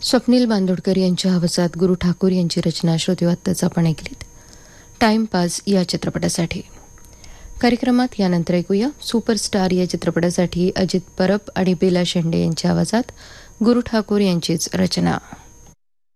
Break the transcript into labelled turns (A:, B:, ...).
A: स्वप्नील बांदोडकर यांच्या आवाजात गुरु ठाकूर यांची रचना श्रोतेवात्ताच आपण ऐकलीत. टाइमपास या चित्रपटासाठी. कार्यक्रमात यानंतर ऐकूया सुपरस्टार या चित्रपटासाठी अजित परब आणि बेला शेंडे यांच्या आवाजात गुरु ठाकूर यांचीच रचना.